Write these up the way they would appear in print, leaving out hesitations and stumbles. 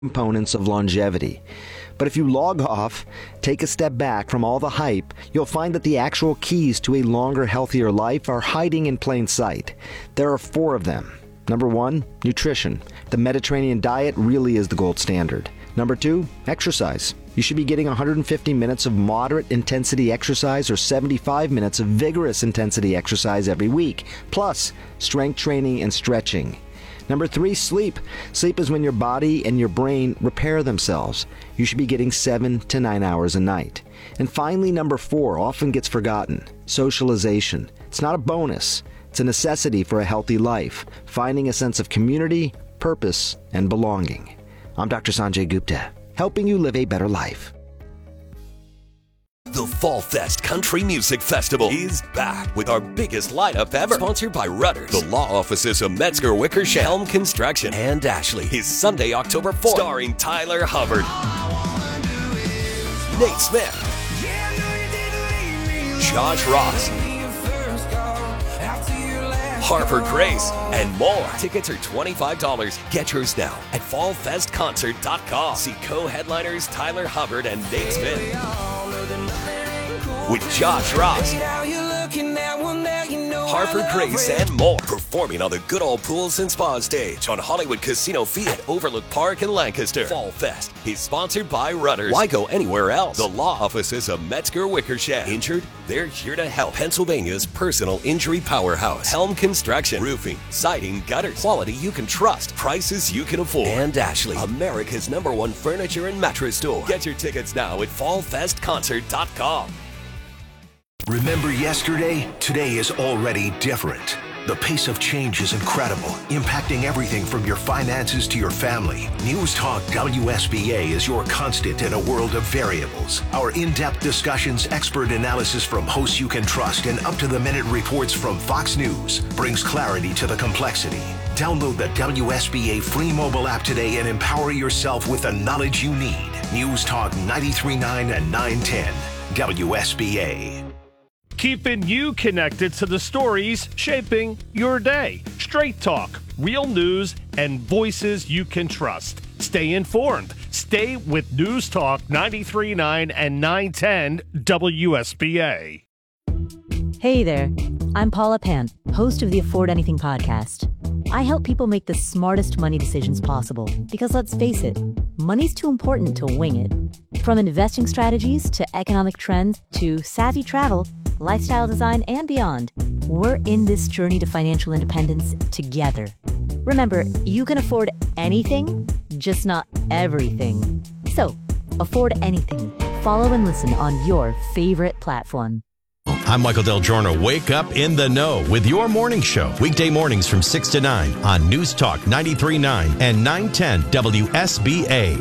components of longevity. But if you log off, take a step back from all the hype, you'll find that the actual keys to a longer, healthier life are hiding in plain sight. There are 4 of them. Number 1, nutrition. The Mediterranean diet really is the gold standard. Number 2, exercise. You should be getting 150 minutes of moderate intensity exercise or 75 minutes of vigorous intensity exercise every week, plus strength training and stretching. Number 3, sleep. Sleep is when your body and your brain repair themselves. You should be getting 7 to 9 hours a night. And finally, number 4 often gets forgotten. Socialization. It's not a bonus. It's a necessity for a healthy life, finding a sense of community, purpose, and belonging. I'm Dr. Sanjay Gupta, helping you live a better life. The Fall Fest Country Music Festival is back with our biggest lineup ever. Sponsored by Rudders, the law offices of Metzger Wickersham, Helm Construction, and Ashley. Is Sunday, October 4th. Starring Tyler Hubbard, Nate Smith, Josh Ross, Harper Grace, and more. Tickets are $25. Get yours now at fallfestconcert.com. See co-headliners Tyler Hubbard and Nate Smith with Josh Ross, Harper Grace, and more. Performing on the Good Old Pools and Spa stage on Hollywood Casino Field at Overlook Park in Lancaster. Fall Fest is sponsored by Rudders. Why go anywhere else? The law offices of Metzger Wickersham. Injured? They're here to help. Pennsylvania's personal injury powerhouse. Helm Construction. Roofing, siding, gutters. Quality you can trust. Prices you can afford. And Ashley, America's #1 furniture and mattress store. Get your tickets now at fallfestconcert.com. Remember yesterday? Today is already different. The pace of change is incredible, impacting everything from your finances to your family. News Talk WSBA is your constant in a world of variables. Our in-depth discussions, expert analysis from hosts you can trust, and up-to-the-minute reports from Fox News brings clarity to the complexity. Download the WSBA free mobile app today and empower yourself with the knowledge you need. News Talk 93.9 and 910 WSBA. Keeping you connected to the stories shaping your day. Straight talk, real news, and voices you can trust. Stay informed. Stay with News Talk 93.9 and 910 WSBA. Hey there. I'm Paula Pant, host of the Afford Anything podcast. I help people make the smartest money decisions possible because, let's face it, money's too important to wing it. From investing strategies to economic trends to savvy travel, lifestyle design, and beyond, we're in this journey to financial independence together. Remember, you can afford anything, just not everything. So, afford anything. Follow and listen on your favorite platform. I'm Michael Del Giorno. Wake up in the know with your morning show. Weekday mornings from 6 to 9 on News Talk 93.9 and 910 WSBA.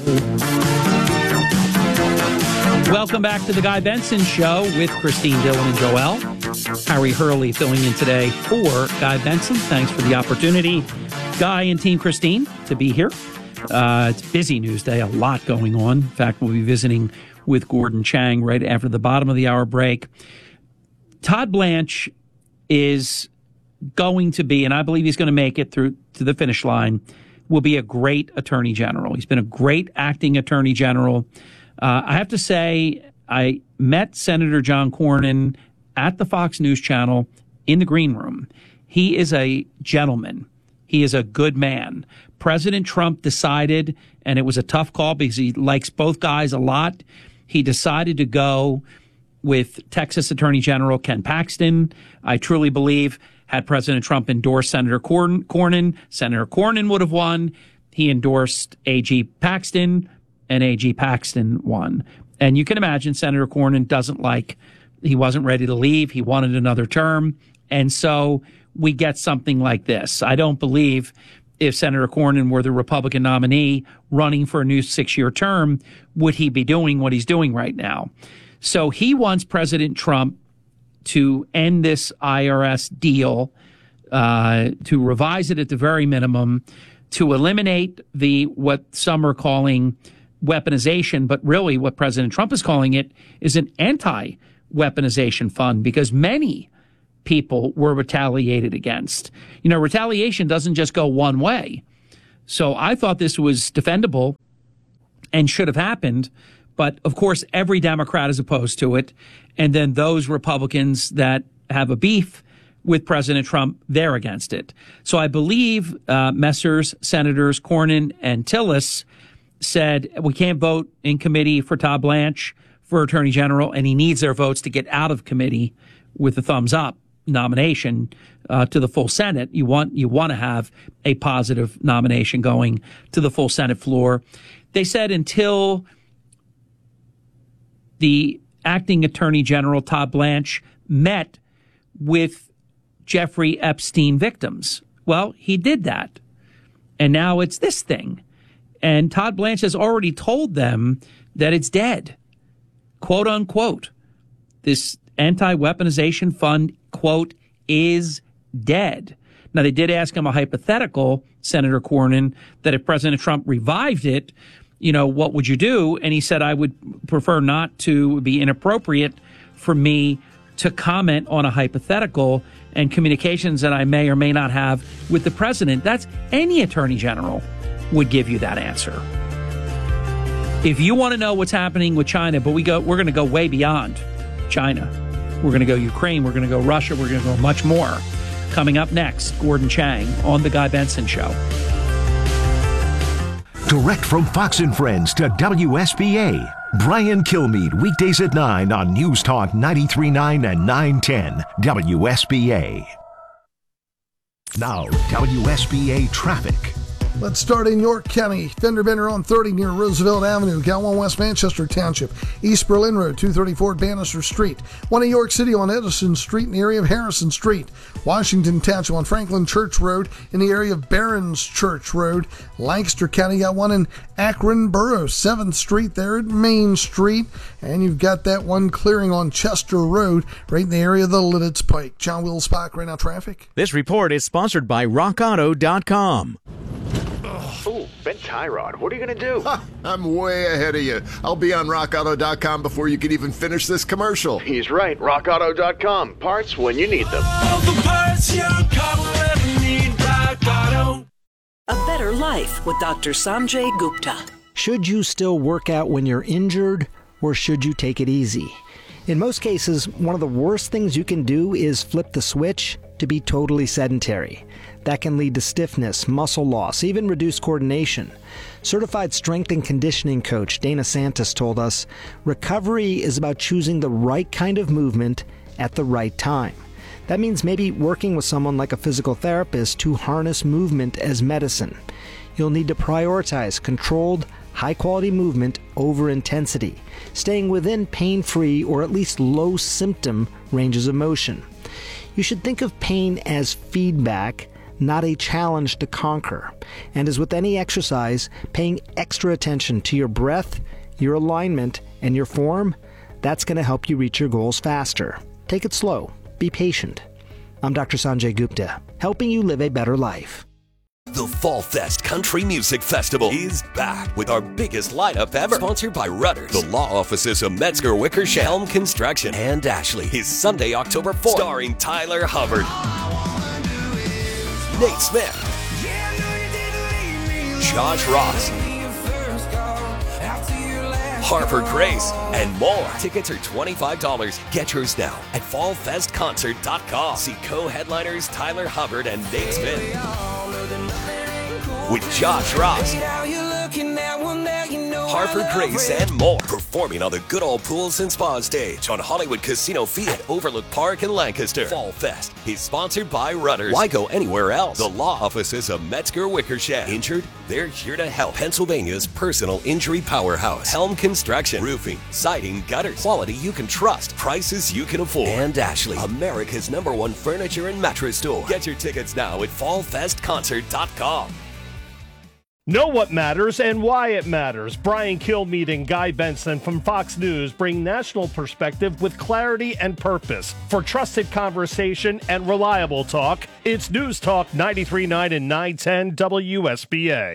Welcome back to the Guy Benson Show with Christine Dillon and Joel. Harry Hurley filling in today for Guy Benson. Thanks for the opportunity, Guy and Team Christine, to be here. It's a busy news day, a lot going on. In fact, we'll be visiting with Gordon Chang right after the bottom of the hour break. Todd Blanche is going to be, and I believe he's going to make it through to the finish line, will be a great attorney general. He's been a great acting attorney general. I have to say, I met Senator John Cornyn at the Fox News Channel in the green room. He is a gentleman. He is a good man. President Trump decided, and it was a tough call because he likes both guys a lot, he decided to go with Texas Attorney General Ken Paxton. I truly believe had President Trump endorsed Senator Cornyn, Senator Cornyn would have won. He endorsed A.G. Paxton, and A.G. Paxton won. And you can imagine Senator Cornyn he wasn't ready to leave. He wanted another term. And so we get something like this. I don't believe if Senator Cornyn were the Republican nominee running for a new 6-year term, would he be doing what he's doing right now? So he wants President Trump to end this IRS deal, to revise it at the very minimum, to eliminate what some are calling weaponization, but really what President Trump is calling it is an anti-weaponization fund, because many people were retaliated against. You know, retaliation doesn't just go one way. So I thought this was defendable and should have happened. But, of course, every Democrat is opposed to it. And then those Republicans that have a beef with President Trump, they're against it. So I believe Messrs. Senators Cornyn and Tillis said we can't vote in committee for Todd Blanche for Attorney General, and he needs their votes to get out of committee with a thumbs up nomination to the full Senate. You want to have a positive nomination going to the full Senate floor. They said until the acting Attorney General, Todd Blanche, met with Jeffrey Epstein victims. Well, he did that. And now it's this thing. And Todd Blanche has already told them that it's dead. Quote unquote. This anti-weaponization fund, quote, is dead. Now, they did ask him a hypothetical, Senator Cornyn, that if President Trump revived it, what would you do? And he said, I would prefer not to. It would be inappropriate for me to comment on a hypothetical and communications that I may or may not have with the president. That's any attorney general would give you that answer. If you want to know what's happening with China, but we're going to go way beyond China. We're going to go Ukraine. We're going to go Russia. We're going to go much more. Coming up next, Gordon Chang on The Guy Benson Show. Direct from Fox and Friends to WSBA. Brian Kilmeade, weekdays at 9 on News Talk 93.9 and 910 WSBA. Now, WSBA traffic. Let's start in York County. Fender bender on 30 near Roosevelt Avenue. Cal 1 West Manchester Township. East Berlin Road, 234 Bannister Street. One in York City on Edison Street in the area of Harrison Street. Washington Township on Franklin Church Road in the area of Barron's Church Road. Lancaster County got one in Akron Borough, 7th Street there at Main Street. And you've got that one clearing on Chester Road right in the area of the Lidditz Pike. John Wills-Spock, right now traffic. This report is sponsored by RockAuto.com. Ooh, bent tie rod. What are you going to do? I'm way ahead of you. I'll be on RockAuto.com before you can even finish this commercial. He's right. RockAuto.com. Parts when you need them. All the parts your car will ever need. Rock Auto. A Better Life with Dr. Sanjay Gupta. Should you still work out when you're injured, or should you take it easy? In most cases, one of the worst things you can do is flip the switch to be totally sedentary. That can lead to stiffness, muscle loss, even reduced coordination. Certified strength and conditioning coach Dana Santos told us, recovery is about choosing the right kind of movement at the right time. That means maybe working with someone like a physical therapist to harness movement as medicine. You'll need to prioritize controlled, high-quality movement over intensity, staying within pain-free or at least low-symptom ranges of motion. You should think of pain as feedback, not a challenge to conquer. And as with any exercise, paying extra attention to your breath, your alignment, and your form, that's going to help you reach your goals faster. Take it slow. Be patient. I'm Dr. Sanjay Gupta, helping you live a better life. The Fall Fest Country Music Festival is back with our biggest lineup ever. Sponsored by Rudders, the law offices of Metzger Wickersham, Helm Construction, and Ashley. Is Sunday, October 4th. Starring Tyler Hubbard, Nate Smith, Josh Ross, Harper Grace, and more. Tickets are $25. Get yours now at fallfestconcert.com. See co-headliners Tyler Hubbard and Nate Smith with Josh Ross, Harper Grace, and more. Performing on the Good Old Pools and Spa stage on Hollywood Casino Field at Overlook Park in Lancaster. Fall Fest is sponsored by Rudders. Why go anywhere else? The law offices of Metzger Wickersham. Injured? They're here to help. Pennsylvania's personal injury powerhouse. Helm Construction. Roofing, siding, gutters. Quality you can trust. Prices you can afford. And Ashley, America's #1 furniture and mattress store. Get your tickets now at fallfestconcert.com. Know what matters and why it matters. Brian Kilmeade and Guy Benson from Fox News bring national perspective with clarity and purpose. For trusted conversation and reliable talk, it's News Talk 93.9 and 910 WSBA.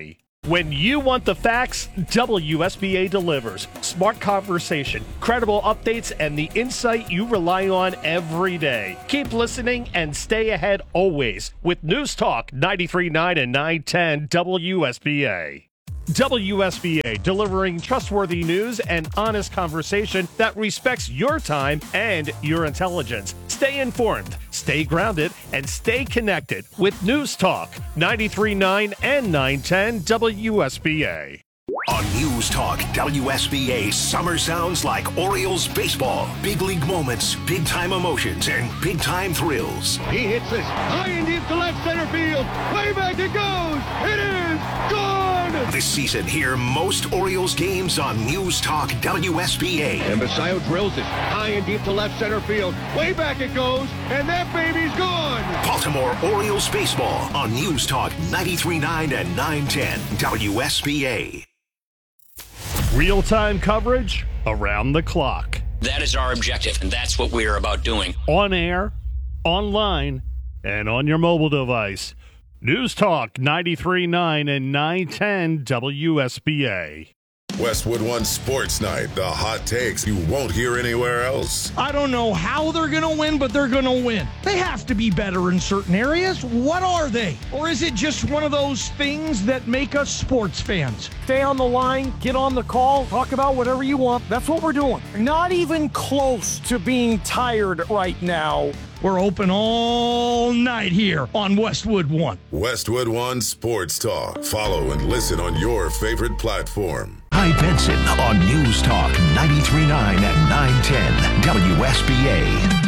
When you want the facts, WSBA delivers. Smart conversation, credible updates, and the insight you rely on every day. Keep listening and stay ahead always with News Talk 93.9 and 910 WSBA. WSBA, delivering trustworthy news and honest conversation that respects your time and your intelligence. Stay informed, stay grounded, and stay connected with News Talk 93.9 and 910 WSBA. On News Talk WSBA, summer sounds like Orioles baseball. Big league moments, big time emotions, and big time thrills. He hits this high and deep to left center field. Way back it goes. It is gone. This season, hear most Orioles games on News Talk WSBA. And Basayo drills it high and deep to left center field. Way back it goes, and that baby's gone. Baltimore Orioles baseball on News Talk 93.9 and 910 WSBA. Real-time coverage around the clock. That is our objective, and that's what we are about doing. On air, online, and on your mobile device. News Talk 93.9 and 910 WSBA. Westwood One Sports Night, the hot takes you won't hear anywhere else. I don't know how they're going to win, but they're going to win. They have to be better in certain areas. What are they? Or is it just one of those things that make us sports fans? Stay on the line, get on the call, talk about whatever you want. That's what we're doing. Not even close to being tired right now. We're open all night here on Westwood One. Westwood One Sports Talk. Follow and listen on your favorite platform. Guy Benson on News Talk 93.9 and 910 WSBA.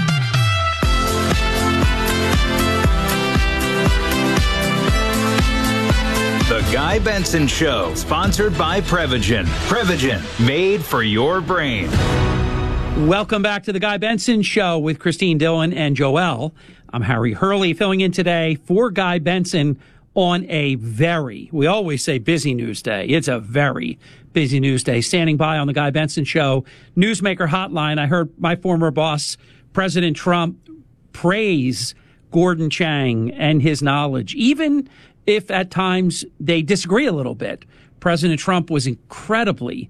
The Guy Benson Show, sponsored by Prevagen. Prevagen, made for your brain. Welcome back to the Guy Benson Show with Christine Dillon and Joel. I'm Harry Hurley, filling in today for Guy Benson on a we always say busy news day. It's a very busy news day. Standing by on the Guy Benson Show, Newsmaker Hotline. I heard my former boss, President Trump, praise Gordon Chang and his knowledge, even if at times they disagree a little bit. President Trump was incredibly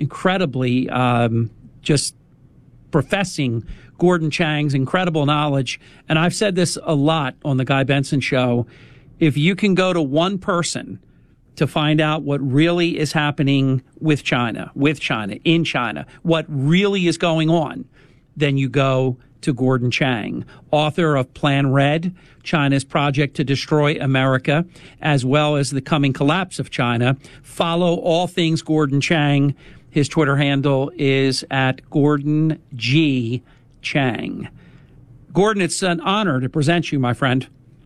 just professing Gordon Chang's incredible knowledge. And I've said this a lot on the Guy Benson Show. If you can go to one person to find out what really is happening with China, in China, what really is going on, then you go to Gordon Chang, author of Plan Red, China's project to destroy America, as well as the coming collapse of China. Follow all things Gordon Chang. His Twitter handle is at Gordon G. Chang. Gordon, it's an honor to present you, my friend.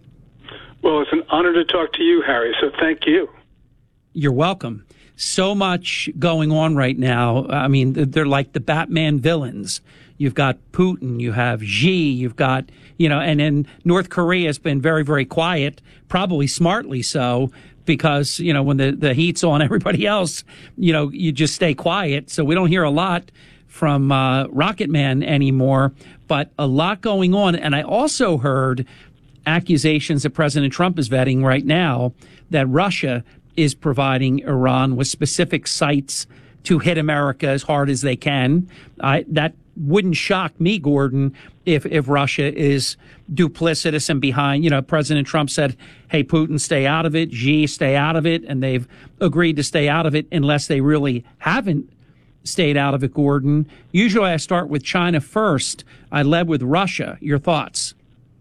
Well, it's an honor to talk to you, Harry, so thank you. You're welcome. So much going on right now. I mean, they're like the Batman villains. You've got Putin, you have Xi, you've got, and then North Korea has been very, very quiet, probably smartly so, because, when the heat's on everybody else, you just stay quiet. So we don't hear a lot from Rocket Man anymore, but a lot going on. And I also heard accusations that President Trump is vetting right now that Russia is providing Iran with specific sites to hit America as hard as they can. That wouldn't shock me, Gordon, if Russia is duplicitous and behind. President Trump said, hey, Putin, stay out of it. Xi, stay out of it. And they've agreed to stay out of it unless they really haven't stayed out of it, Gordon. Usually I start with China first. I led with Russia. Your thoughts?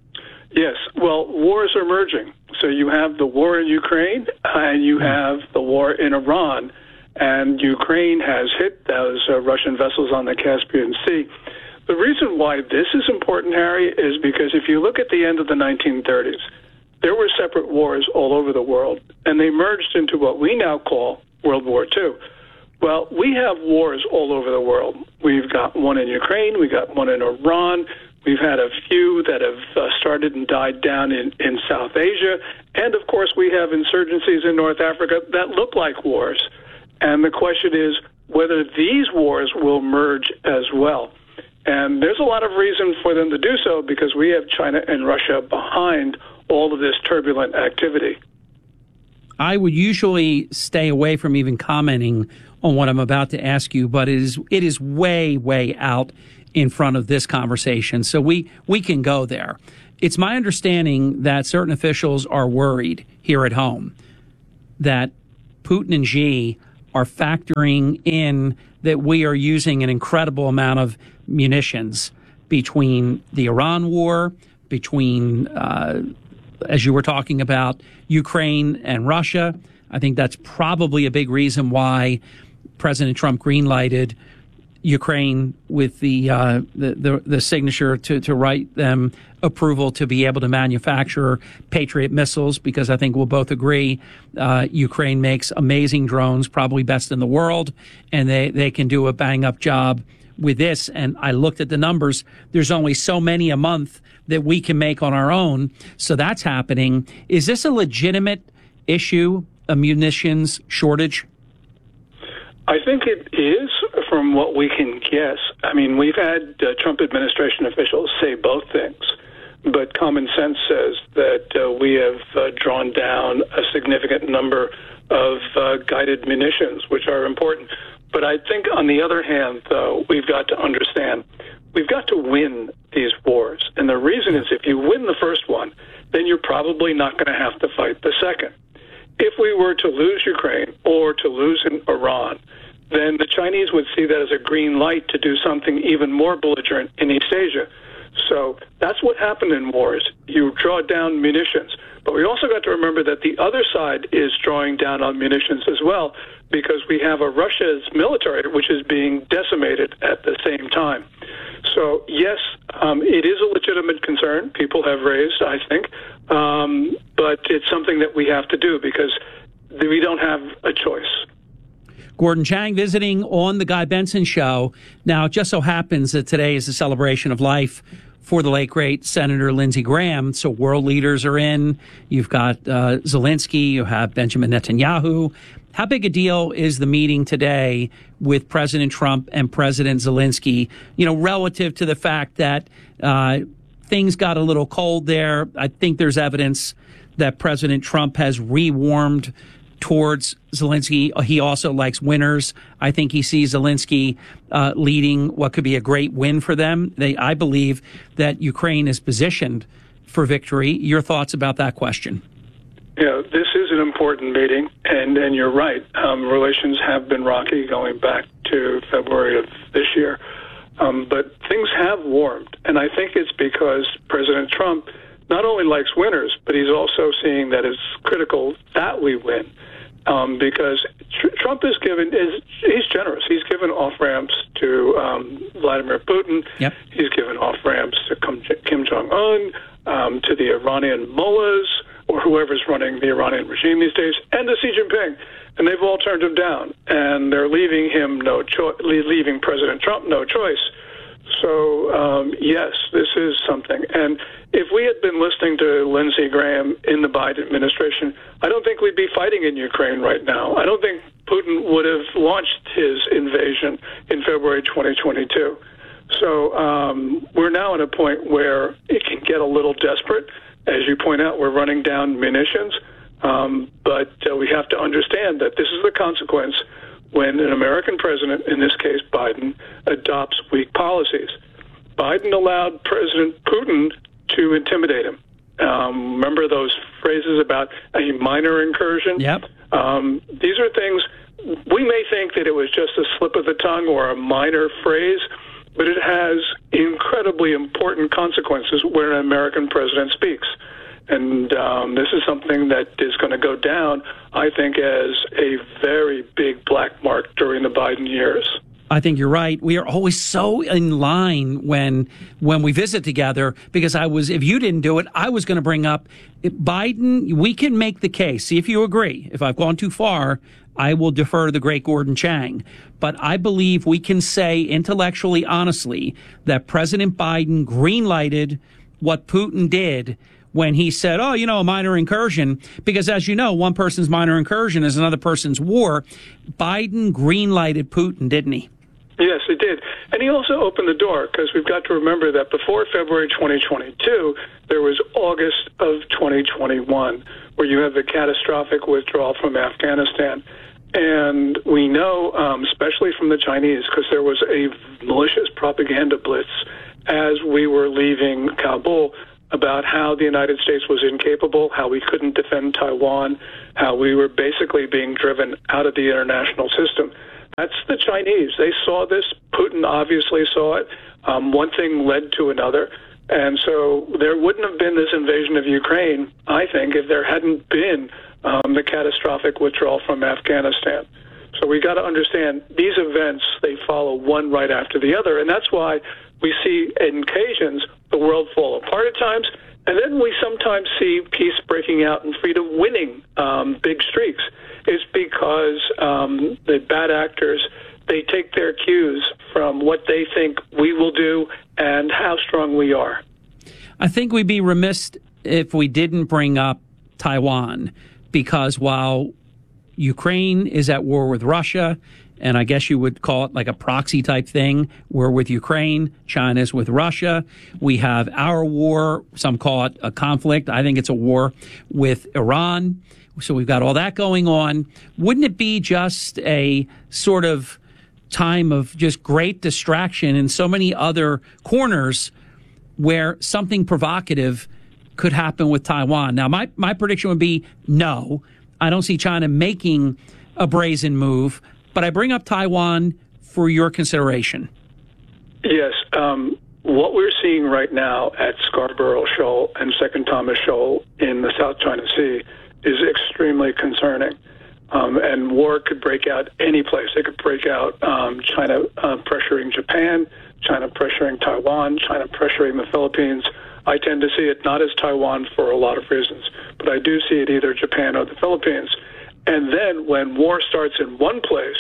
Yes. Well, wars are merging. So you have the war in Ukraine and you have the war in Iran. And Ukraine has hit those Russian vessels on the Caspian Sea. The reason why this is important, Harry, is because if you look at the end of the 1930s, there were separate wars all over the world, and they merged into what we now call World War II. Well, we have wars all over the world. We've got one in Ukraine. We've got one in Iran. We've had a few that have started and died down in South Asia. And, of course, we have insurgencies in North Africa that look like wars. And the question is whether these wars will merge as well. And there's a lot of reason for them to do so because we have China and Russia behind all of this turbulent activity. I would usually stay away from even commenting on what I'm about to ask you, but it is way, way out in front of this conversation. So we can go there. It's my understanding that certain officials are worried here at home that Putin and Xi are factoring in that we are using an incredible amount of munitions between the Iran war, between, as you were talking about, Ukraine and Russia. I think that's probably a big reason why President Trump greenlighted Ukraine with the signature to write them approval to be able to manufacture Patriot missiles, because I think we'll both agree Ukraine makes amazing drones, probably best in the world, and they can do a bang-up job with this. And I looked at the numbers. There's only so many a month that we can make on our own. So that's happening. Is this a legitimate issue, a munitions shortage? I think it is, from what we can guess. I mean, we've had Trump administration officials say both things, but common sense says that we have drawn down a significant number of guided munitions, which are important. But I think, on the other hand, though, we've got to understand, we've got to win these wars. And the reason is, if you win the first one, then you're probably not going to have to fight the second. If we were to lose Ukraine or to lose in Iran, then the Chinese would see that as a green light to do something even more belligerent in East Asia. So that's what happened in wars. You draw down munitions. But we also got to remember that the other side is drawing down on munitions as well, because we have a Russia's military which is being decimated at the same time. So, yes, it is a legitimate concern people have raised, I think, but it's something that we have to do because we don't have a choice. Gordon Chang visiting on the Guy Benson Show. Now, it just so happens that today is a celebration of life for the late, great Senator Lindsey Graham. So world leaders are in. You've got Zelensky. You have Benjamin Netanyahu. How big a deal is the meeting today with President Trump and President Zelensky, relative to the fact that things got a little cold there? I think there's evidence that President Trump has rewarmed towards Zelensky. He also likes winners. I think he sees Zelensky leading what could be a great win for them. I believe that Ukraine is positioned for victory. Your thoughts about that question? This is an important meeting, and you're right. Relations have been rocky going back to February of this year. But things have warmed, and I think it's because President Trump not only likes winners, but he's also seeing that it's critical that we win. Because Trump he's generous. He's given off-ramps to Vladimir Putin. Yep. He's given off-ramps to Kim Jong-un, to the Iranian mullahs, or whoever's running the Iranian regime these days, and to Xi Jinping. And they've all turned him down, and they're leaving him leaving President Trump no choice. So, yes, this is something. And if we had been listening to Lindsey Graham in the Biden administration, I don't think we'd be fighting in Ukraine right now. I don't think Putin would have launched his invasion in February 2022. So we're now at a point where it can get a little desperate. As you point out, we're running down munitions, but we have to understand that this is the consequence when an American president, in this case Biden, adopts weak policies. Biden allowed President Putin to intimidate him. Remember those phrases about a minor incursion? Yep. These are things, we may think that it was just a slip of the tongue or a minor phrase, but it has incredibly important consequences when an American president speaks. And this is something that is going to go down, I think, as a very big black mark during the Biden years. I think you're right. We are always so in line when we visit together, because if you didn't do it, I was going to bring up Biden. We can make the case. See if you agree. If I've gone too far, I will defer to the great Gordon Chang. But I believe we can say intellectually, honestly, that President Biden greenlighted what Putin did when he said, a minor incursion, because as you know, one person's minor incursion is another person's war. Biden greenlighted Putin, didn't he? Yes, it did. And he also opened the door, because we've got to remember that before February 2022, there was August of 2021, where you have the catastrophic withdrawal from Afghanistan. And we know, especially from the Chinese, because there was a malicious propaganda blitz as we were leaving Kabul about how the United States was incapable, how we couldn't defend Taiwan, how we were basically being driven out of the international system. That's the Chinese. They saw this. Putin obviously saw it. One thing led to another. And so there wouldn't have been this invasion of Ukraine, I think, if there hadn't been the catastrophic withdrawal from Afghanistan. So we got to understand these events, they follow one right after the other. And that's why we see in occasions the world fall apart at times. And then we sometimes see peace breaking out and freedom winning big streaks. It's because the bad actors, they take their cues from what they think we will do and how strong we are. I think we'd be remiss if we didn't bring up Taiwan, because while Ukraine is at war with Russia, and I guess you would call it like a proxy type thing, we're with Ukraine, China's with Russia. We have our war, some call it a conflict. I think it's a war with Iran. So we've got all that going on. Wouldn't it be just a sort of time of just great distraction in so many other corners where something provocative could happen with Taiwan? Now, my prediction would be no. I don't see China making a brazen move, but I bring up Taiwan for your consideration. Yes. What we're seeing right now at Scarborough Shoal and Second Thomas Shoal in the South China Sea is extremely concerning. And war could break out any place. It could break out China pressuring Japan, China pressuring Taiwan, China pressuring the Philippines. I tend to see it not as Taiwan for a lot of reasons, but I do see it either Japan or the Philippines. And then when war starts in one place,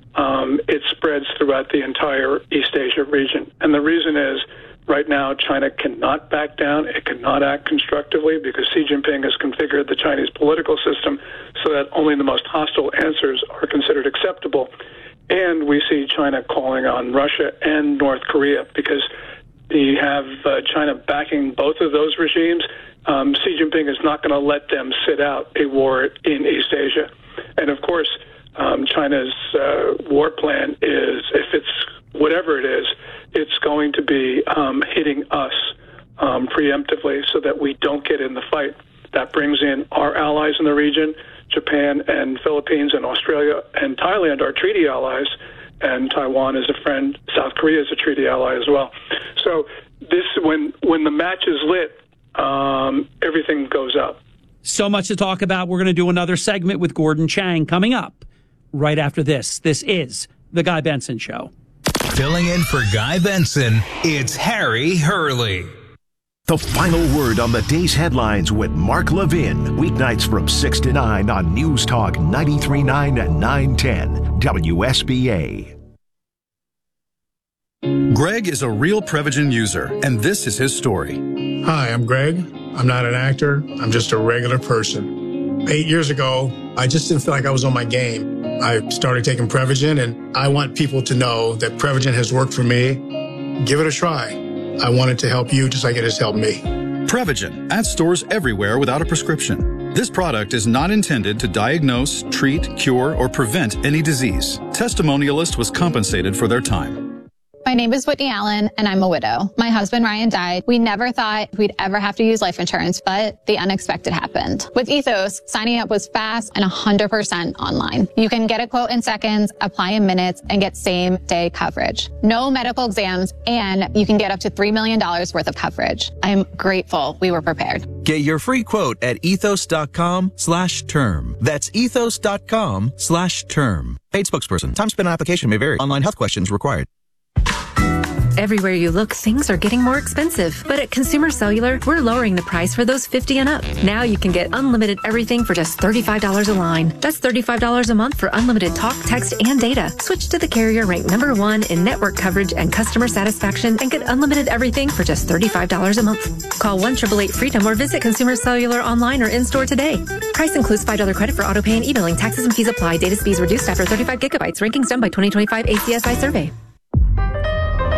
it spreads throughout the entire East Asia region. And the reason is, right now, China cannot back down. It cannot act constructively because Xi Jinping has configured the Chinese political system so that only the most hostile answers are considered acceptable. And we see China calling on Russia and North Korea because you have China backing both of those regimes. Xi Jinping is not going to let them sit out a war in East Asia. And, of course, China's war plan is, if it's whatever it is, it's going to be hitting us preemptively so that we don't get in the fight. That brings in our allies in the region, Japan and Philippines and Australia and Thailand, our treaty allies, and Taiwan is a friend. South Korea is a treaty ally as well. So this, when the match is lit, everything goes up. So much to talk about. We're going to do another segment with Gordon Chang coming up right after this. This is The Guy Benson Show. Filling in for Guy Benson, it's Harry Hurley. The final word on the day's headlines with Mark Levin. Weeknights from 6 to 9 on News Talk 93.9 and 910 WSBA. Greg is a real Prevagen user, and this is his story. Hi, I'm Greg. I'm not an actor. I'm just a regular person. 8 years ago, I just didn't feel like I was on my game. I started taking Prevagen, and I want people to know that Prevagen has worked for me. Give it a try. I want it to help you just like it has helped me. Prevagen, at stores everywhere without a prescription. This product is not intended to diagnose, treat, cure, or prevent any disease. Testimonialist was compensated for their time. My name is Whitney Allen, and I'm a widow. My husband, Ryan, died. We never thought we'd ever have to use life insurance, but the unexpected happened. With Ethos, signing up was fast and 100% online. You can get a quote in seconds, apply in minutes, and get same-day coverage. No medical exams, and you can get up to $3 million worth of coverage. I'm grateful we were prepared. Get your free quote at ethos.com/term. That's ethos.com/term. Paid spokesperson. Time spent on application may vary. Online health questions required. Everywhere you look, things are getting more expensive. But at Consumer Cellular, we're lowering the price for those 50 and up. Now you can get unlimited everything for just $35 a line. That's $35 a month for unlimited talk, text, and data. Switch to the carrier ranked #1 in network coverage and customer satisfaction and get unlimited everything for just $35 a month. Call 1-888-FREEDOM or visit Consumer Cellular online or in-store today. Price includes $5 credit for autopay and e-billing. Taxes and fees apply. Data speeds reduced after 35 gigabytes. Rankings done by 2025 ACSI survey.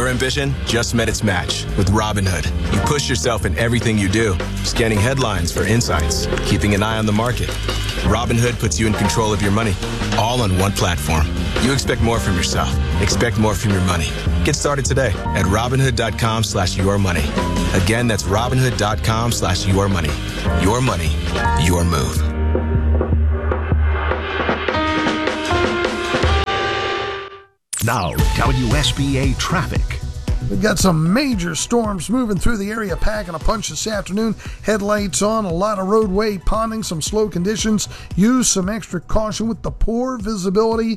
Your ambition just met its match with Robinhood. You push yourself in everything you do, scanning headlines for insights, keeping an eye on the market. Robinhood puts you in control of your money, all on one platform. You expect more from yourself. Expect more from your money. Get started today at Robinhood.com/yourmoney. Again, that's Robinhood.com/yourmoney. Your money, your move. Now, WSBA traffic. We've got some major storms moving through the area, packing a punch this afternoon. Headlights on, a lot of roadway ponding, some slow conditions. Use some extra caution with the poor visibility.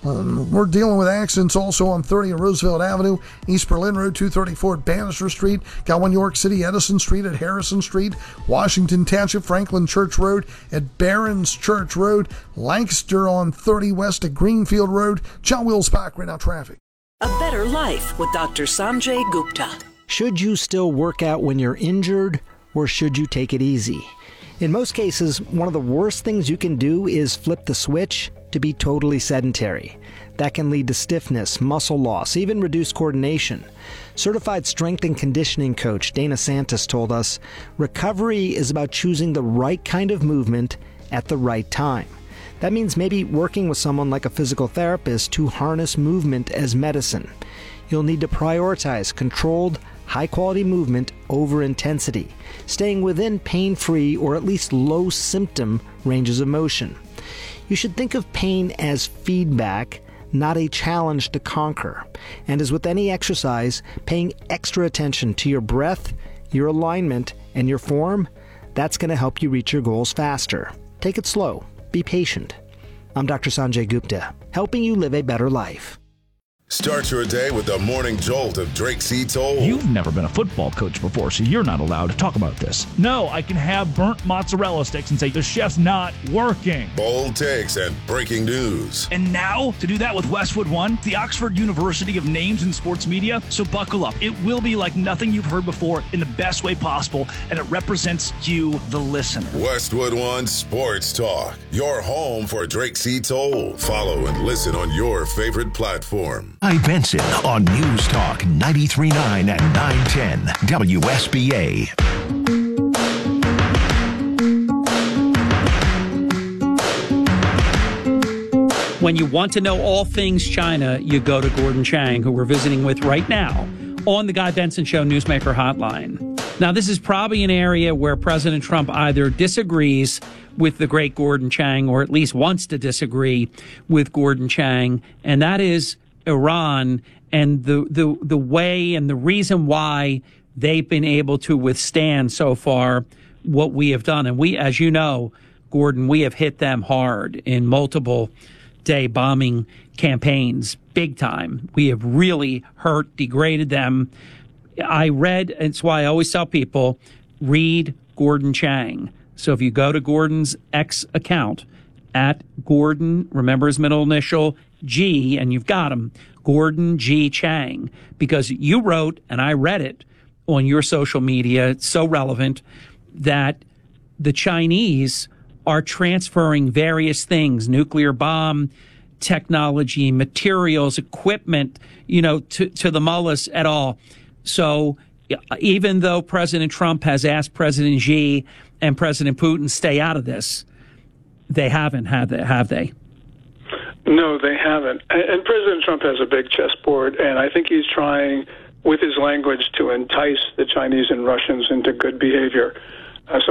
We're dealing with accidents also on 30 and Roosevelt Avenue, East Berlin Road, 234 at Bannister Street. Got one York City, Edison Street at Harrison Street, Washington Township, Franklin Church Road at Barron's Church Road, Lancaster on 30 West at Greenfield Road. John Wills Park, right now traffic. A Better Life with Dr. Sanjay Gupta. Should you still work out when you're injured, or should you take it easy? In most cases, one of the worst things you can do is flip the switch to be totally sedentary. That can lead to stiffness, muscle loss, even reduced coordination. Certified strength and conditioning coach Dana Santos told us, recovery is about choosing the right kind of movement at the right time. That means maybe working with someone like a physical therapist to harness movement as medicine. You'll need to prioritize controlled, high-quality movement over intensity, staying within pain-free or at least low-symptom ranges of motion. You should think of pain as feedback, not a challenge to conquer. And as with any exercise, paying extra attention to your breath, your alignment, and your form, that's going to help you reach your goals faster. Take it slow. Be patient. I'm Dr. Sanjay Gupta, helping you live a better life. Start your day with the morning jolt of Drake C. Toll. You've never been a football coach before, so you're not allowed to talk about this. No, I can have burnt mozzarella sticks and say the chef's not working. Bold takes and breaking news. And now, to do that with Westwood One, the Oxford University of Names in Sports Media, so buckle up. It will be like nothing you've heard before in the best way possible, and it represents you, the listener. Westwood One Sports Talk, your home for Drake C. Toll. Follow and listen on your favorite platform. Guy Benson on News Talk 93.9 and 910 WSBA. When you want to know all things China, you go to Gordon Chang, who we're visiting with right now on the Guy Benson Show Newsmaker Hotline. Now, this is probably an area where President Trump either disagrees with the great Gordon Chang or at least wants to disagree with Gordon Chang, and that is Iran and the way and the reason why they've been able to withstand so far what we have done. And we, as you know, Gordon, we have hit them hard in multiple day bombing campaigns, big time. We have really hurt, degraded them. I read, and it's why I always tell people, read Gordon Chang. So if you go to Gordon's X account, at Gordon, remember his middle initial, G, and you've got him, Gordon G. Chang, because you wrote, and I read it on your social media, it's so relevant, that the Chinese are transferring various things, nuclear bomb technology, materials, equipment, to the mullahs at all. So even though President Trump has asked President Xi and President Putin stay out of this, they haven't, have they? No, they haven't. And President Trump has a big chessboard, and I think he's trying, with his language, to entice the Chinese and Russians into good behavior. So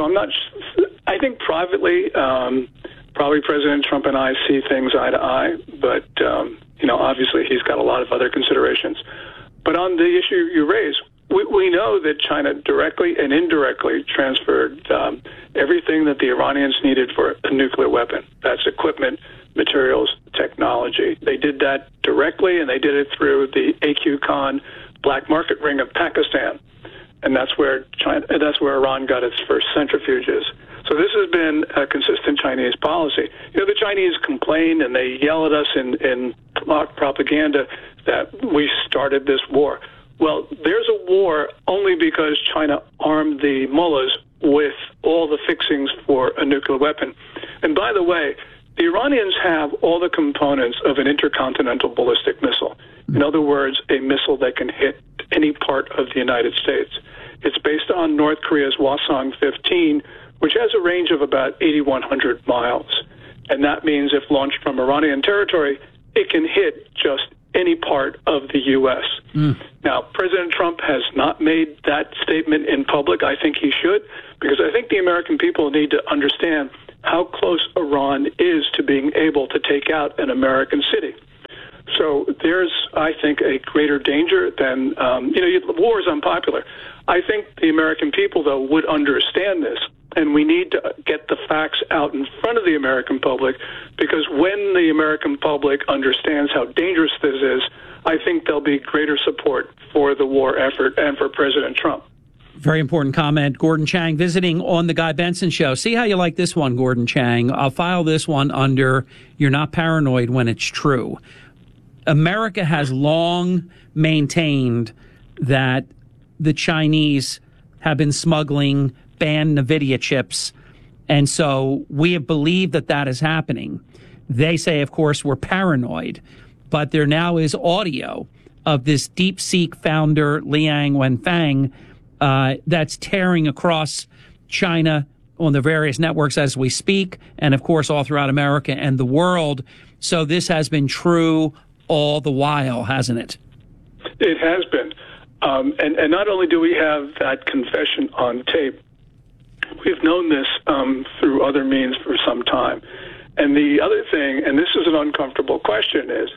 I think privately, probably President Trump and I see things eye to eye, but, obviously he's got a lot of other considerations. But on the issue you raise, we know that China directly and indirectly transferred everything that the Iranians needed for a nuclear weapon. That's equipment, materials, technology. They did that directly, and they did it through the AQ Khan black market ring of Pakistan. And that's where Iran got its first centrifuges. So this has been a consistent Chinese policy. The Chinese complain and they yell at us in propaganda that we started this war. Well, there's a war only because China armed the mullahs with all the fixings for a nuclear weapon. And by the way, the Iranians have all the components of an intercontinental ballistic missile. In other words, a missile that can hit any part of the United States. It's based on North Korea's Hwasong-15, which has a range of about 8,100 miles. And that means if launched from Iranian territory, it can hit just any part of the U.S. Now, President Trump has not made that statement in public. I think he should, because I think the American people need to understand how close Iran is to being able to take out an American city. So there's, I think, a greater danger than, war is unpopular. I think the American people, though, would understand this. And we need to get the facts out in front of the American public, because when the American public understands how dangerous this is, I think there'll be greater support for the war effort and for President Trump. Very important comment. Gordon Chang visiting on the Guy Benson Show. See how you like this one, Gordon Chang. I'll file this one under "You're not paranoid when it's true." America has long maintained that the Chinese have been smuggling banned NVIDIA chips, and so we have believed that that is happening. They say, of course, we're paranoid, but there now is audio of this DeepSeek founder, Liang Wenfeng, that's tearing across China on the various networks as we speak, and of course all throughout America and the world. So this has been true all the while, hasn't it? It has been. And not only do we have that confession on tape, we've known this through other means for some time. And the other thing, and this is an uncomfortable question, is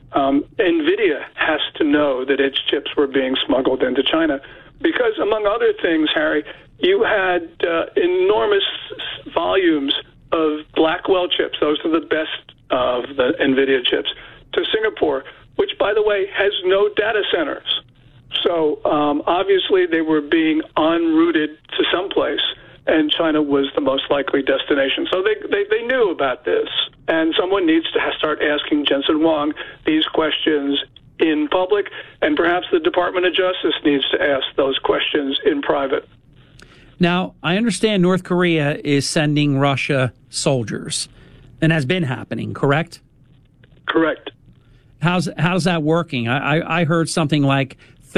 NVIDIA has to know that its chips were being smuggled into China because, among other things, Harry, you had enormous volumes of Blackwell chips. Those are the best of the NVIDIA chips to Singapore, which, by the way, has no data centers. So obviously they were being en routed to someplace, and China was the most likely destination. So they knew about this, and someone needs to start asking Jensen Huang these questions in public, and perhaps the Department of Justice needs to ask those questions in private. Now, I understand North Korea is sending Russia soldiers, and has been happening, correct? Correct. How's that working? I heard something like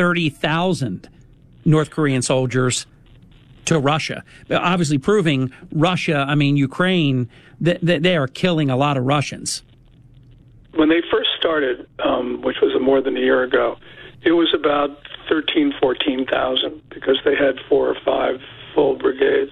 30,000 North Korean soldiers to Russia. Obviously proving Russia, Ukraine, that they are killing a lot of Russians. When they first started, which was more than a year ago, it was about 14,000 because they had 4 or 5 full brigades.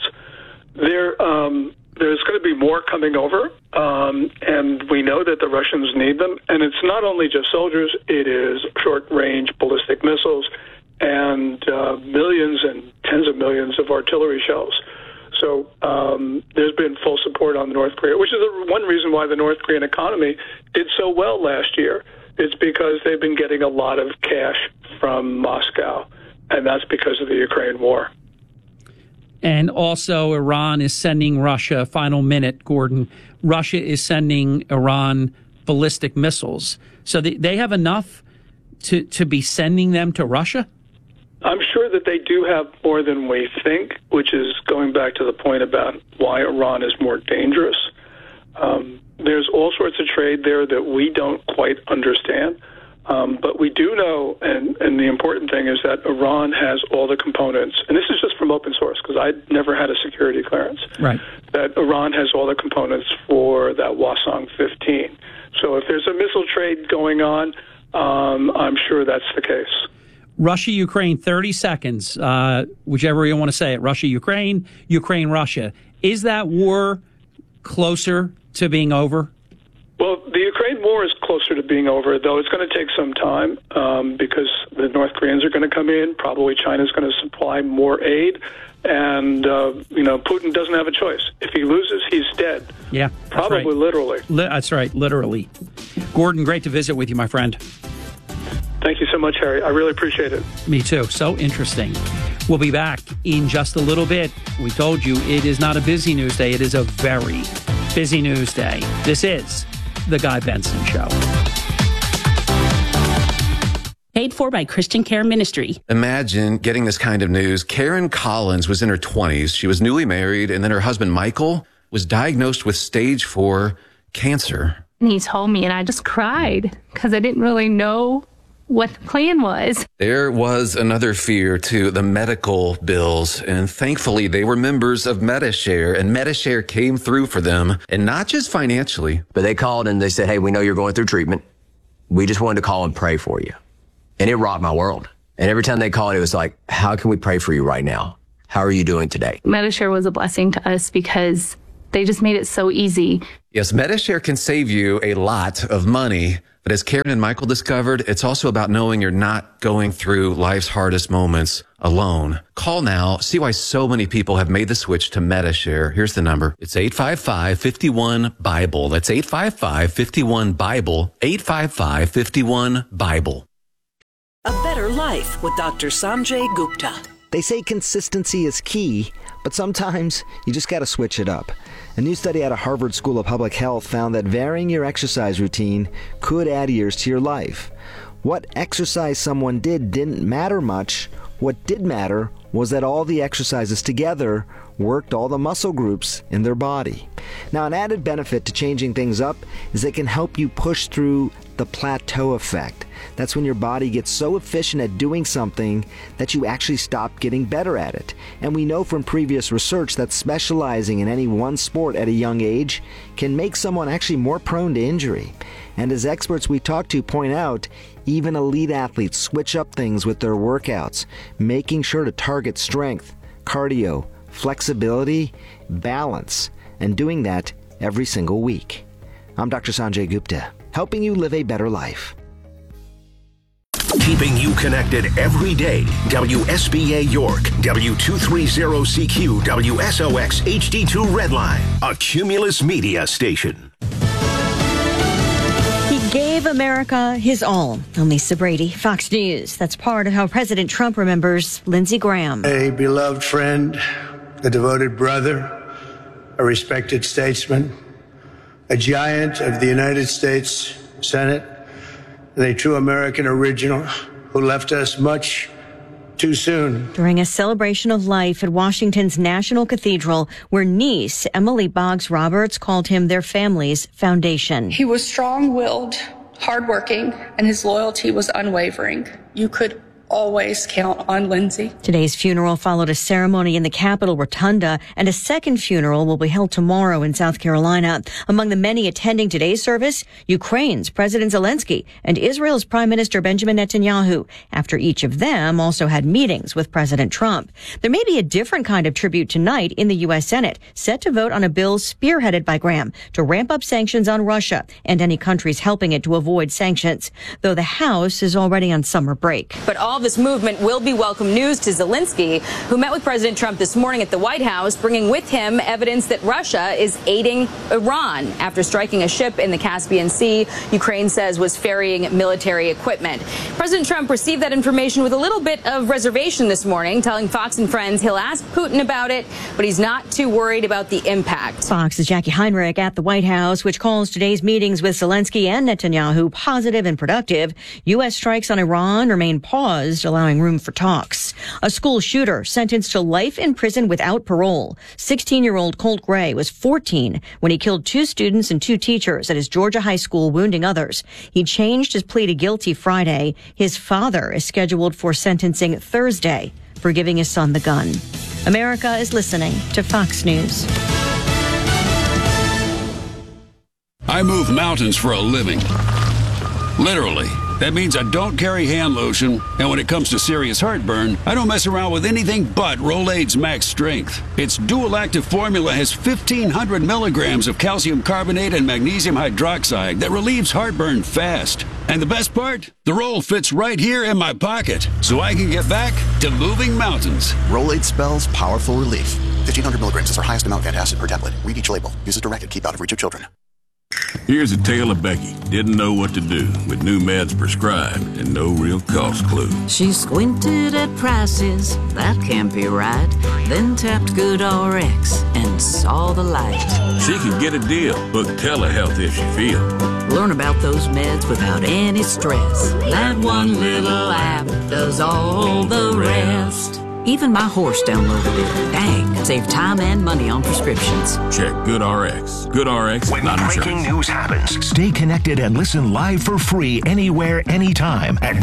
There's going to be more coming over, and we know that the Russians need them. And it's not only just soldiers, it is short-range ballistic missiles and millions and tens of millions of artillery shells. So there's been full support on North Korea, which is one reason why the North Korean economy did so well last year. It's because they've been getting a lot of cash from Moscow, and that's because of the Ukraine war. And also Iran is sending Russia, final minute, Gordon, Russia is sending Iran ballistic missiles. So they have enough to be sending them to Russia? I'm sure that they do have more than we think, which is going back to the point about why Iran is more dangerous. There's all sorts of trade there that we don't quite understand. But we do know, and the important thing is that Iran has all the components, and this is just from open source because I never had a security clearance, right? That Iran has all the components for that Hwasong-15. So if there's a missile trade going on, I'm sure that's the case. Russia-Ukraine, 30 seconds, whichever you want to say it. Russia-Ukraine, Ukraine-Russia. Is that war closer to being over? Well, the Ukraine war is closer to being over, though it's going to take some time because the North Koreans are going to come in. Probably China's going to supply more aid. And, Putin doesn't have a choice. If he loses, he's dead. Yeah, probably right. Literally. That's right, literally. Gordon, great to visit with you, my friend. Thank you so much, Harry. I really appreciate it. Me too. So interesting. We'll be back in just a little bit. We told you it is not a busy news day. It is a very busy news day. This is The Guy Benson Show. Paid for by Christian Care Ministry. Imagine getting this kind of news. Karen Collins was in her 20s. She was newly married, and then her husband, Michael, was diagnosed with stage 4 cancer. And he told me, and I just cried because I didn't really know what the plan was. There was another fear to the medical bills, and thankfully they were members of Medi-Share, and Medi-Share came through for them, and not just financially. But they called and they said, hey, we know you're going through treatment. We just wanted to call and pray for you. And it rocked my world. And every time they called, it was like, how can we pray for you right now? How are you doing today? Medi-Share was a blessing to us because they just made it so easy. Yes, Medi-Share can save you a lot of money. But as Karen and Michael discovered, it's also about knowing you're not going through life's hardest moments alone. Call now. See why so many people have made the switch to Medi-Share. Here's the number. It's 855-51-BIBLE. That's 855-51-BIBLE. 855-51-BIBLE. A Better Life with Dr. Sanjay Gupta. They say consistency is key, but sometimes you just got to switch it up. A new study out of Harvard School of Public Health found that varying your exercise routine could add years to your life. What exercise someone did didn't matter much. What did matter was that all the exercises together worked all the muscle groups in their body. Now, an added benefit to changing things up is they can help you push through the plateau effect. That's when your body gets so efficient at doing something that you actually stop getting better at it. And we know from previous research that specializing in any one sport at a young age can make someone actually more prone to injury. And as experts we talk to point out, even elite athletes switch up things with their workouts, making sure to target strength, cardio, flexibility, balance, and doing that every single week. I'm Dr. Sanjay Gupta, helping you live a better life. Keeping you connected every day. WSBA York, W230CQ, WSOX HD2 Redline, a Cumulus Media station. He gave America his all. I'm Lisa Brady, Fox News. That's part of how President Trump remembers Lindsey Graham. A beloved friend, a devoted brother, a respected statesman, a giant of the United States Senate, and a true American original who left us much too soon. During a celebration of life at Washington's National Cathedral, where niece Emily Boggs Roberts called him their family's foundation. He was strong-willed, hardworking, and his loyalty was unwavering. You could always count on Lindsey. Today's funeral followed a ceremony in the Capitol Rotunda, and a second funeral will be held tomorrow in South Carolina. Among the many attending today's service, Ukraine's President Zelensky and Israel's Prime Minister Benjamin Netanyahu, after each of them also had meetings with President Trump. There may be a different kind of tribute tonight in the U.S. Senate, set to vote on a bill spearheaded by Graham to ramp up sanctions on Russia and any countries helping it to avoid sanctions, though the House is already on summer break. But all this movement will be welcome news to Zelensky, who met with President Trump this morning at the White House, bringing with him evidence that Russia is aiding Iran after striking a ship in the Caspian Sea, Ukraine says was ferrying military equipment. President Trump received that information with a little bit of reservation this morning, telling Fox and Friends he'll ask Putin about it, but he's not too worried about the impact. Fox's Jackie Heinrich at the White House, which calls today's meetings with Zelensky and Netanyahu positive and productive. U.S. strikes on Iran remain paused, allowing room for talks. A school shooter sentenced to life in prison without parole. 16-year-old Colt Gray was 14 when he killed 2 students and 2 teachers at his Georgia high school, wounding others. He changed his plea to guilty Friday. His father is scheduled for sentencing Thursday for giving his son the gun. America is listening to Fox News. I move mountains for a living. Literally. That means I don't carry hand lotion, and when it comes to serious heartburn, I don't mess around with anything but Rolaids Max Strength. Its dual-active formula has 1,500 milligrams of calcium carbonate and magnesium hydroxide that relieves heartburn fast. And the best part? The roll fits right here in my pocket, so I can get back to moving mountains. Rolaids spells powerful relief. 1,500 milligrams is our highest amount of antacid per tablet. Read each label. Use as directed. Keep out of reach of children. Here's a tale of Becky. Didn't know what to do with new meds prescribed and no real cost clue. She squinted at prices, that can't be right. Then tapped GoodRx and saw the light. She can get a deal. Book telehealth if she feels. Learn about those meds without any stress. That one little app does all the rest. Even my horse downloaded it. Dang, save time and money on prescriptions. Check GoodRx. GoodRx. When not breaking insurance. news happens, stay connected and listen live for free anywhere, anytime at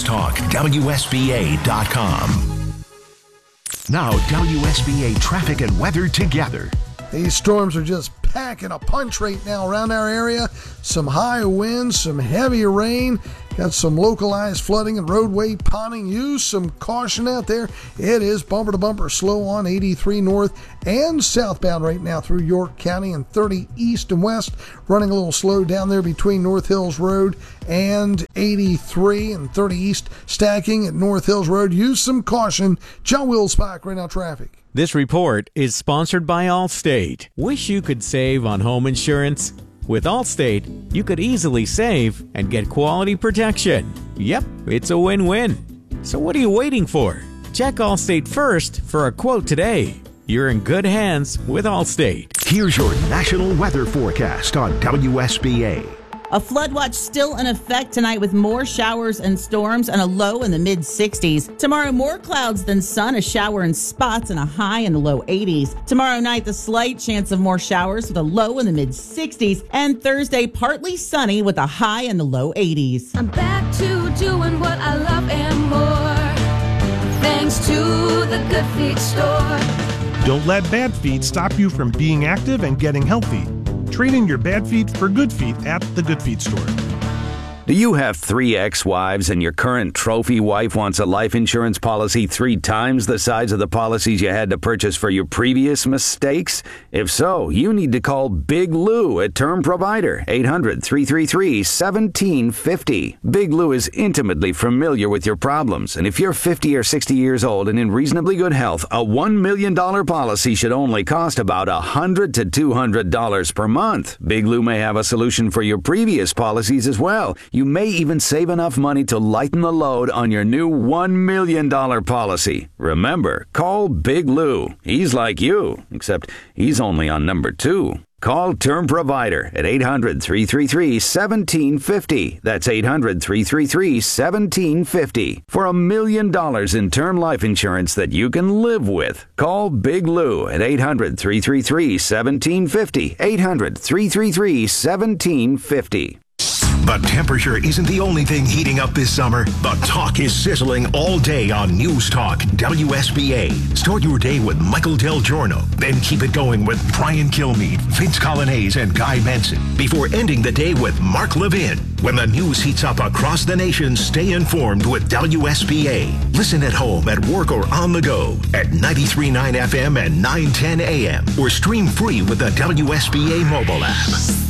newstalkwsba.com. Now, WSBA traffic and weather together. These storms are just packing a punch right now around our area. Some high winds, some heavy rain. Got some localized flooding and roadway ponding. Use some caution out there. It is bumper to bumper slow on 83 north and southbound right now through York County, and 30 east and west. Running a little slow down there between North Hills Road and 83, and 30 east stacking at North Hills Road. Use some caution. John Wilspach, right now traffic. This report is sponsored by Allstate. Wish you could save on home insurance? With Allstate, you could easily save and get quality protection. Yep, it's a win-win. So what are you waiting for? Check Allstate first for a quote today. You're in good hands with Allstate. Here's your national weather forecast on WSBA. A flood watch still in effect tonight with more showers and storms and a low in the mid-60s. Tomorrow, more clouds than sun, a shower in spots and a high in the low 80s. Tomorrow night, the slight chance of more showers with a low in the mid-60s. And Thursday, partly sunny with a high in the low 80s. I'm back to doing what I love and more, thanks to the Good Feet store. Don't let bad feet stop you from being active and getting healthy. Trade in your bad feet for good feet at the Good Feet store. Do you have 3 ex-wives and your current trophy wife wants a life insurance policy 3 times the size of the policies you had to purchase for your previous mistakes? If so, you need to call Big Lou at Term Provider, 800-333-1750. Big Lou is intimately familiar with your problems, and if you're 50 or 60 years old and in reasonably good health, a $1 million policy should only cost about $100 to $200 per month. Big Lou may have a solution for your previous policies as well. You may even save enough money to lighten the load on your new $1 million policy. Remember, call Big Lou. He's like you, except he's only on number 2. Call Term Provider at 800-333-1750. That's 800-333-1750 for $1 million in term life insurance that you can live with. Call Big Lou at 800-333-1750. 800-333-1750. But temperature isn't the only thing heating up this summer. The talk is sizzling all day on News Talk WSBA. Start your day with Michael Del Giorno, then keep it going with Brian Kilmeade, Vince Colonnese, and Guy Benson, before ending the day with Mark Levin. When the news heats up across the nation, stay informed with WSBA. Listen at home, at work, or on the go at 93.9 FM and 910 AM, or stream free with the WSBA mobile app.